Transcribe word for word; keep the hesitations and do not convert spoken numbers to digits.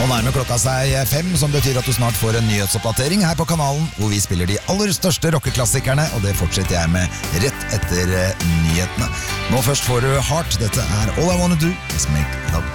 Nå nærmer klokka seg fem, som betyr at du snart får en nyhetsoppdatering her på kanalen, hvor vi spiller de aller største rockeklassikerne, og det fortsetter jeg med rett etter nyhetene. Nå først får du Heart. Dette er All I Wanna Do Is Make Love.